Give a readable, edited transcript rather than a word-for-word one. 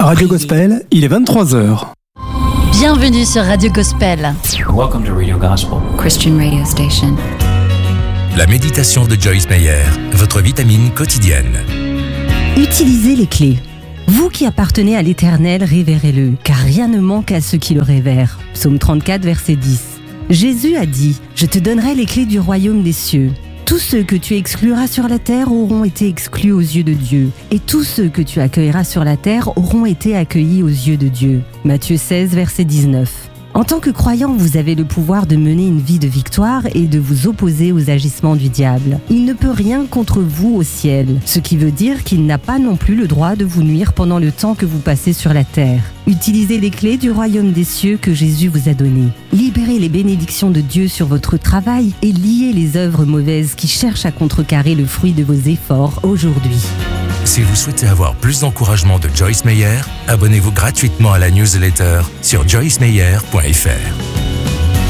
Radio Gospel, il est 23h. Bienvenue sur Radio Gospel. Welcome to Radio Gospel, Christian radio station. La méditation de Joyce Meyer, votre vitamine quotidienne. Utilisez les clés. Vous qui appartenez à l'Éternel, révérez-le, car rien ne manque à ceux qui le révèrent. Psaume 34, verset 10. Jésus a dit « Je te donnerai les clés du royaume des cieux ». Tous ceux que tu excluras sur la terre auront été exclus aux yeux de Dieu, et tous ceux que tu accueilleras sur la terre auront été accueillis aux yeux de Dieu. Matthieu 16, verset 19. En tant que croyant, vous avez le pouvoir de mener une vie de victoire et de vous opposer aux agissements du diable. Il ne peut rien contre vous au ciel, ce qui veut dire qu'il n'a pas non plus le droit de vous nuire pendant le temps que vous passez sur la terre. Utilisez les clés du royaume des cieux que Jésus vous a données. Libérez les bénédictions de Dieu sur votre travail et liez les œuvres mauvaises qui cherchent à contrecarrer le fruit de vos efforts aujourd'hui. Si vous souhaitez avoir plus d'encouragement de Joyce Meyer, abonnez-vous gratuitement à la newsletter sur joycemeyer.fr.